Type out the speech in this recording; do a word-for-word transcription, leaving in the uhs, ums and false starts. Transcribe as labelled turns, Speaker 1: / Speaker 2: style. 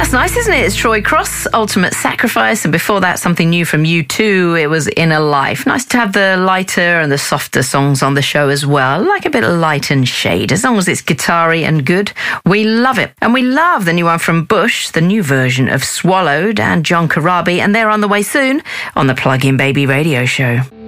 Speaker 1: That's nice, isn't it? It's Troy Cross, Ultimate Sacrifice, and before that, something new from U two. It was Inner Life. Nice to have the lighter and the softer songs on the show as well. I like a bit of light and shade. As long as it's guitar-y and good, we love it. And we love the new one from Bush, the new version of Swallowed, and John Corabi, and they're on the way soon on the Plug-in Baby Radio Show.